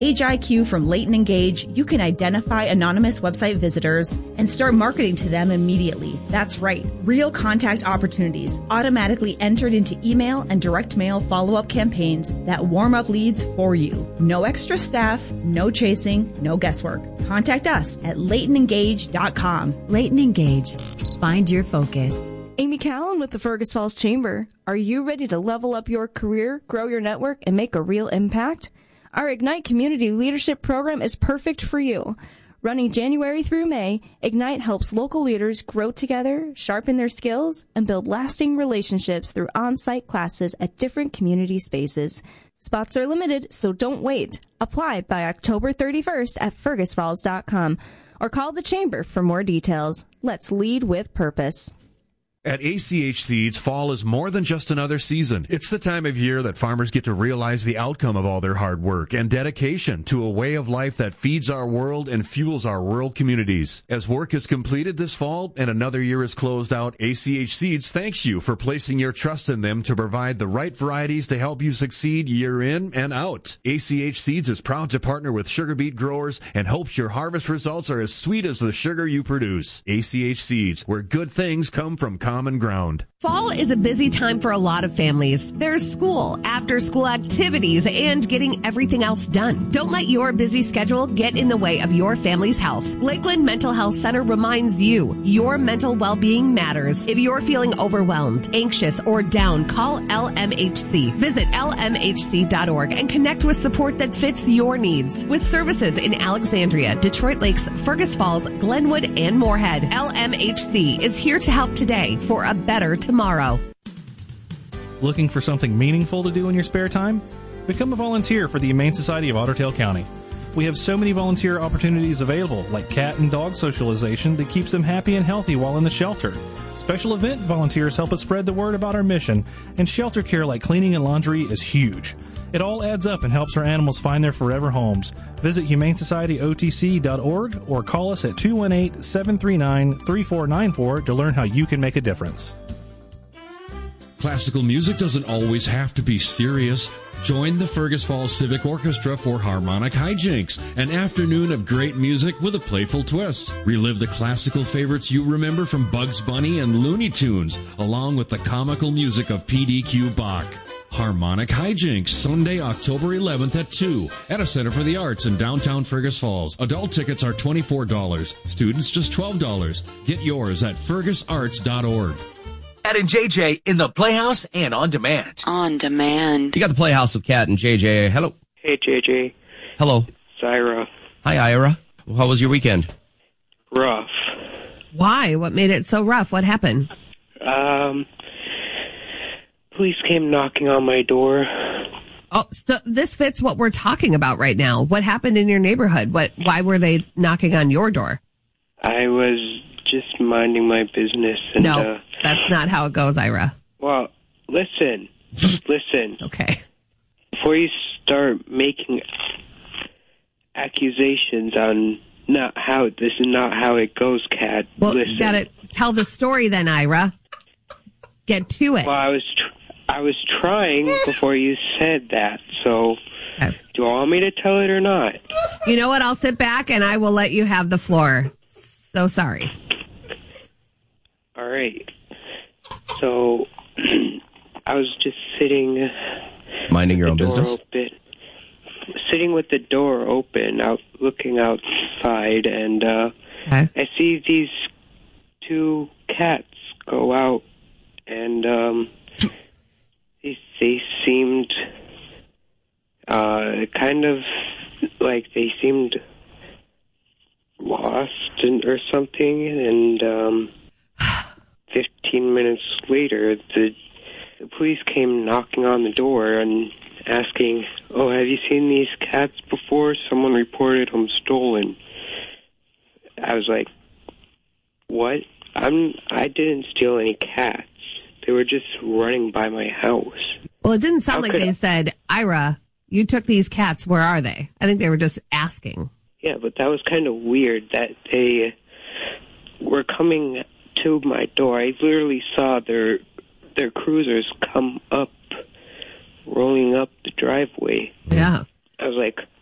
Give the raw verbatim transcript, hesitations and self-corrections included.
Age I Q from Leighton Engage, you can identify anonymous website visitors and start marketing to them immediately. That's right. Real contact opportunities automatically entered into email and direct mail follow-up campaigns that warm up leads for you. No extra staff, no chasing, no guesswork. Contact us at leighton engage dot com. Leighton Engage. Find your focus. Amy Callan with the Fergus Falls Chamber. Are you ready to level up your career, grow your network, and make a real impact? Our Ignite Community Leadership Program is perfect for you. Running January through May, Ignite helps local leaders grow together, sharpen their skills, and build lasting relationships through on-site classes at different community spaces. Spots are limited, so don't wait. Apply by October thirty-first at fergus falls dot com or call the Chamber for more details. Let's lead with purpose. At A C H Seeds, fall is more than just another season. It's the time of year that farmers get to realize the outcome of all their hard work and dedication to a way of life that feeds our world and fuels our rural communities. As work is completed this fall and another year is closed out, A C H Seeds thanks you for placing your trust in them to provide the right varieties to help you succeed year in and out. A C H Seeds is proud to partner with sugar beet growers and hopes your harvest results are as sweet as the sugar you produce. A C H Seeds, where good things come from common ground. Fall is a busy time for a lot of families. There's school, after-school activities, and getting everything else done. Don't let your busy schedule get in the way of your family's health. Lakeland Mental Health Center reminds you, your mental well-being matters. If you're feeling overwhelmed, anxious, or down, call L M H C. Visit L M H C dot org and connect with support that fits your needs. With services in Alexandria, Detroit Lakes, Fergus Falls, Glenwood, and Moorhead, L M H C is here to help today for a better tomorrow. Tomorrow. Looking for something meaningful to do in your spare time? Become a volunteer for the Humane Society of Otter Tail County. We have so many volunteer opportunities available, like cat and dog socialization that keeps them happy and healthy while in the shelter. Special event volunteers help us spread the word about our mission, and shelter care like cleaning and laundry is huge. It all adds up and helps our animals find their forever homes. Visit humane society o t c dot org or call us at two one eight, seven three nine, three four nine four to learn how you can make a difference. Classical music doesn't always have to be serious. Join the Fergus Falls Civic Orchestra for Harmonic Hijinks, an afternoon of great music with a playful twist. Relive the classical favorites you remember from Bugs Bunny and Looney Tunes, along with the comical music of P D Q Bach. Harmonic Hijinks, Sunday, October eleventh at two at a Center for the Arts in downtown Fergus Falls. Adult tickets are twenty-four dollars. Students just twelve dollars. Get yours at fergus arts dot org. Cat and J J in the Playhouse and on demand. On demand. You got the Playhouse with Cat and J J. Hello. Hey, J J. Hello. It's Ira. Hi, Ira. How was your weekend? Rough. Why? What made it so rough? What happened? Um, police came knocking on my door. Oh, so this fits what we're talking about right now. What happened in your neighborhood? What? Why were they knocking on your door? I was just minding my business. And, no, uh, that's not how it goes, Ira. Well, listen. listen. Okay. Before you start making accusations on not how, this is not how it goes, Kat. Well, listen. you gotta tell the story then, Ira. Get to it. Well, I was, tr- I was trying before you said that, so okay. Do you want me to tell it or not? You know what? I'll sit back and I will let you have the floor. So sorry. All right. So, I was just sitting... Minding your own business? Open, sitting with the door open, out looking outside, and uh, okay. I see these two cats go out, and um, they, they seemed uh, kind of like they seemed lost and, or something, and um, fifteen minutes later, the The police came knocking on the door and asking, oh, have you seen these cats before? Someone reported them stolen. I was like, what? I'm, I didn't steal any cats. They were just running by my house. Well, it didn't sound How like could they I- said, Ira, you took these cats. Where are they? I think they were just asking. Yeah, but that was kind of weird that they were coming to my door. I literally saw their... their cruisers come up, rolling up the driveway. Yeah. I was like,